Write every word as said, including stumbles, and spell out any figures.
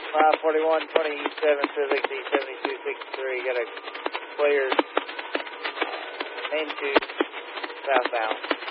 five forty-one twenty-seven Civic D seventy-two sixty-three. Got a clear into southbound.